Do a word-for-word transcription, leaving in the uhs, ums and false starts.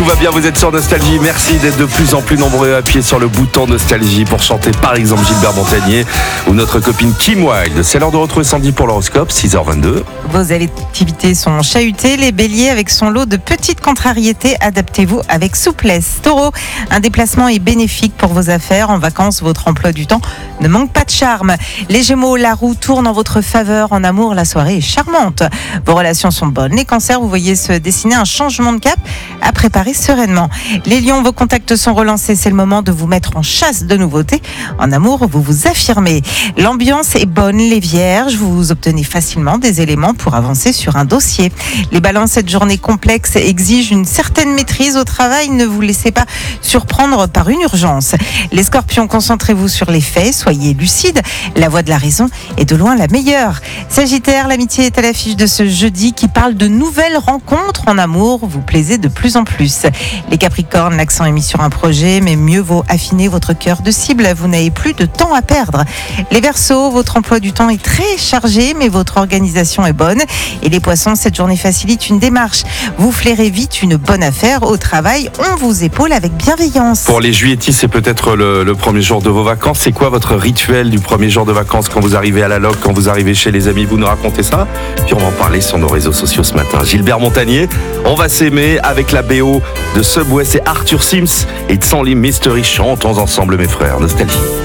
Tout va bien, vous êtes sur Nostalgie. Merci d'être de plus en plus nombreux à appuyer sur le bouton Nostalgie pour chanter par exemple Gilbert Montagnier ou notre copine Kim Wilde. C'est l'heure de retrouver Sandy pour l'horoscope, six heures vingt-deux. Vos activités sont chahutées. Les béliers, avec son lot de petites contrariétés, adaptez-vous avec souplesse. Taureau, un déplacement est bénéfique pour vos affaires. En vacances, votre emploi du temps ne manque pas de charme. Les gémeaux, la roue tourne en votre faveur. En amour, la soirée est charmante. Vos relations sont bonnes. Les cancers, vous voyez se dessiner un changement de cap à préparer sereinement. Les lions, vos contacts sont relancés. C'est le moment de vous mettre en chasse de nouveautés. En amour, vous vous affirmez. L'ambiance est bonne. Les vierges, vous obtenez facilement des éléments pour avancer sur un dossier. Les balances, cette journée complexe exige une certaine maîtrise au travail. Ne vous laissez pas surprendre par une urgence. Les scorpions, concentrez-vous sur les faits. Soyez lucides. La voix de la raison est de loin la meilleure. Sagittaire, l'amitié est à l'affiche de ce jeudi qui parle de nouvelles rencontres. En amour, vous plaisez de plus en plus. Les capricornes, l'accent est mis sur un projet, mais mieux vaut affiner votre cœur de cible. Vous n'avez plus de temps à perdre. Les verseaux, votre emploi du temps est très chargé, mais votre organisation est bonne. Et les poissons, cette journée facilite une démarche. Vous flairez vite une bonne affaire. Au travail, on vous épaule avec bienveillance. Pour les juilletis, c'est peut-être le, le premier jour de vos vacances. C'est quoi votre rituel du premier jour de vacances quand vous arrivez à la loc, quand vous arrivez chez les amis? Vous nous racontez ça? Puis on va en parler sur nos réseaux sociaux ce matin. Gilbert Montagnier, on va s'aimer avec la B O de Subway. C'est Arthur Sims et Tsanli Mystery. Chantons ensemble mes frères. Nostalgie.